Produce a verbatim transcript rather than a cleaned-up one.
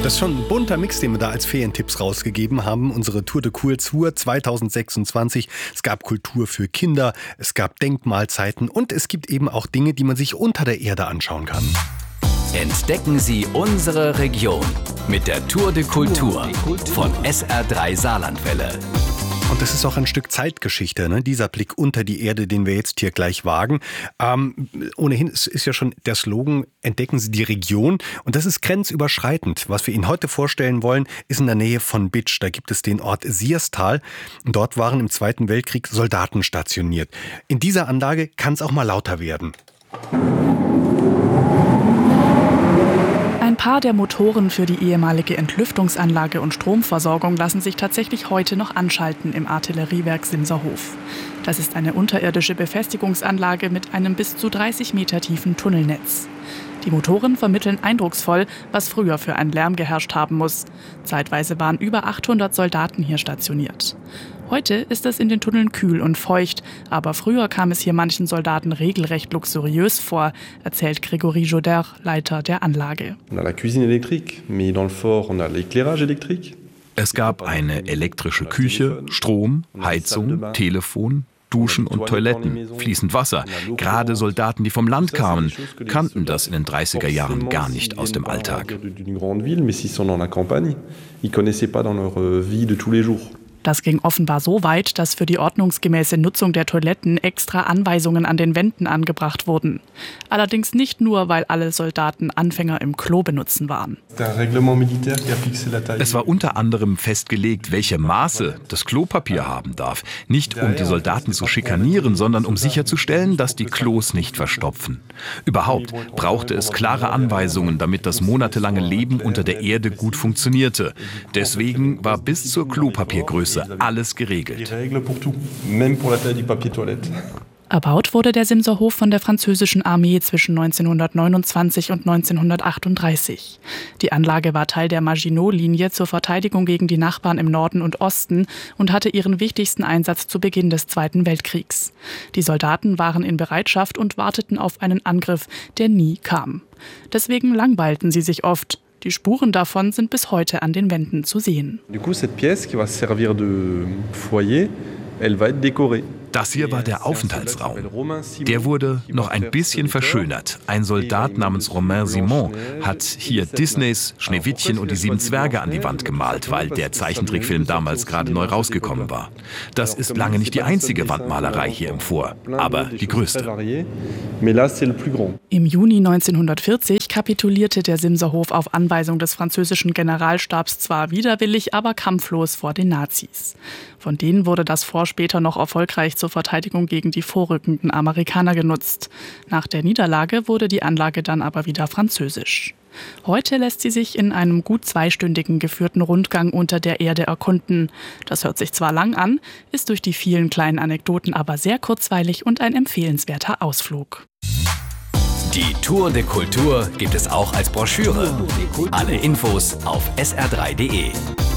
Das ist schon ein bunter Mix, den wir da als Ferientipps rausgegeben haben. Unsere Tour de Kultur zwanzig sechsundzwanzig. Es gab Kultur für Kinder, es gab Denkmalzeiten und es gibt eben auch Dinge, die man sich unter der Erde anschauen kann. Entdecken Sie unsere Region mit der Tour de Kultur von S R drei Saarlandwelle. Und das ist auch ein Stück Zeitgeschichte, ne? Dieser Blick unter die Erde, den wir jetzt hier gleich wagen. Ähm, ohnehin ist, ist ja schon der Slogan, entdecken Sie die Region. Und das ist grenzüberschreitend. Was wir Ihnen heute vorstellen wollen, ist in der Nähe von Bitsch. Da gibt es den Ort Sierstal. Und dort waren im Zweiten Weltkrieg Soldaten stationiert. In dieser Anlage kann es auch mal lauter werden. Ein paar der Motoren für die ehemalige Entlüftungsanlage und Stromversorgung lassen sich tatsächlich heute noch anschalten im Artilleriewerk Simserhof. Das ist eine unterirdische Befestigungsanlage mit einem bis zu dreißig Meter tiefen Tunnelnetz. Die Motoren vermitteln eindrucksvoll, was früher für einen Lärm geherrscht haben muss. Zeitweise waren über achthundert Soldaten hier stationiert. Heute ist es in den Tunneln kühl und feucht, aber früher kam es hier manchen Soldaten regelrecht luxuriös vor, erzählt Grégory Joder, Leiter der Anlage. Es gab eine elektrische Küche, Strom, Heizung, Telefon, Duschen und Toiletten, fließend Wasser. Gerade Soldaten, die vom Land kamen, kannten das in den dreißiger Jahren gar nicht aus dem Alltag. Das ging offenbar so weit, dass für die ordnungsgemäße Nutzung der Toiletten extra Anweisungen an den Wänden angebracht wurden. Allerdings nicht nur, weil alle Soldaten Anfänger im Klo benutzen waren. Es war unter anderem festgelegt, welche Maße das Klopapier haben darf. Nicht um die Soldaten zu schikanieren, sondern um sicherzustellen, dass die Klos nicht verstopfen. Überhaupt brauchte es klare Anweisungen, damit das monatelange Leben unter der Erde gut funktionierte. Deswegen war bis zur Klopapiergröße alles geregelt. Erbaut wurde der Simserhof von der französischen Armee zwischen neunzehnhundertneunundzwanzig und neunzehnhundertachtunddreißig. Die Anlage war Teil der Maginot-Linie zur Verteidigung gegen die Nachbarn im Norden und Osten und hatte ihren wichtigsten Einsatz zu Beginn des Zweiten Weltkriegs. Die Soldaten waren in Bereitschaft und warteten auf einen Angriff, der nie kam. Deswegen langweilten sie sich oft. Die Spuren davon sind bis heute an den Wänden zu sehen. Das hier war der Aufenthaltsraum. Der wurde noch ein bisschen verschönert. Ein Soldat namens Romain Simon hat hier Disneys Schneewittchen und die sieben Zwerge an die Wand gemalt, weil der Zeichentrickfilm damals gerade neu rausgekommen war. Das ist lange nicht die einzige Wandmalerei hier im Fort, aber die größte. Im Juni neunzehnhundertvierzig kapitulierte der Simserhof auf Anweisung des französischen Generalstabs zwar widerwillig, aber kampflos vor den Nazis. Von denen wurde das Fort später noch erfolgreich zur Verteidigung gegen die vorrückenden Amerikaner genutzt. Nach der Niederlage wurde die Anlage dann aber wieder französisch. Heute lässt sie sich in einem gut zweistündigen geführten Rundgang unter der Erde erkunden. Das hört sich zwar lang an, ist durch die vielen kleinen Anekdoten aber sehr kurzweilig und ein empfehlenswerter Ausflug. Die Tour de Kultur gibt es auch als Broschüre. Alle Infos auf S R drei punkt de.